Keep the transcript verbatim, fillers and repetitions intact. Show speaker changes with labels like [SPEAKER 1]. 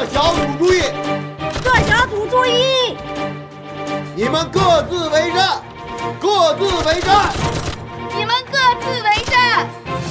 [SPEAKER 1] 各小组注意，
[SPEAKER 2] 各小组注意，
[SPEAKER 1] 你们各自为战，各自为战，
[SPEAKER 2] 你们各自为战。